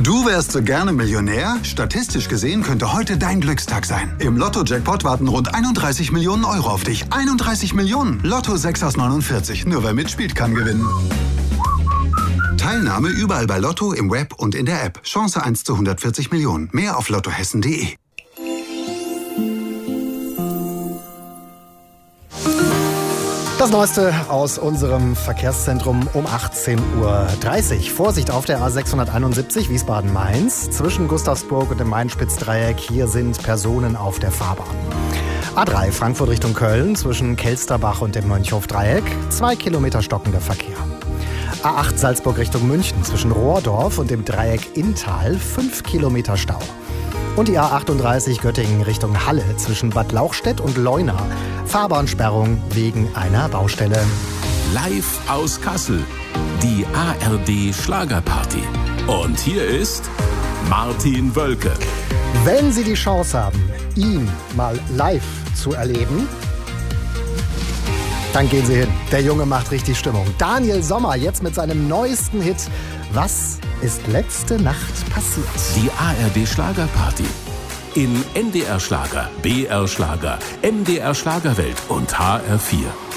Du wärst so gerne Millionär? Statistisch gesehen könnte heute dein Glückstag sein. Im Lotto-Jackpot warten rund 31 Millionen Euro auf dich. 31 Millionen! Lotto 6 aus 49. Nur wer mitspielt, kann gewinnen. Teilnahme überall bei Lotto, im Web und in der App. Chance 1 zu 140 Millionen. Mehr auf lottohessen.de. Das Neueste aus unserem Verkehrszentrum um 18:30 Uhr. Vorsicht auf der A671 Wiesbaden-Mainz. Zwischen Gustavsburg und dem Main-Spitz-Dreieck. Hier sind Personen auf der Fahrbahn. A3 Frankfurt Richtung Köln. Zwischen Kelsterbach und dem Mönchhof-Dreieck. 2 Kilometer stockender Verkehr. A8 Salzburg Richtung München. Zwischen Rohrdorf und dem Dreieck Inntal. 5 Kilometer Stau. Und die A38 Göttingen Richtung Halle zwischen Bad Lauchstädt und Leuna. Fahrbahnsperrung wegen einer Baustelle. Live aus Kassel, die ARD Schlagerparty. Und hier ist Martin Wölke. Wenn Sie die Chance haben, ihn mal live zu erleben, dann gehen Sie hin. Der Junge macht richtig Stimmung. Daniel Sommer jetzt mit seinem neuesten Hit. Was ist letzte Nacht passiert? Die ARD Schlagerparty. In NDR Schlager, BR Schlager, MDR Schlagerwelt und HR4.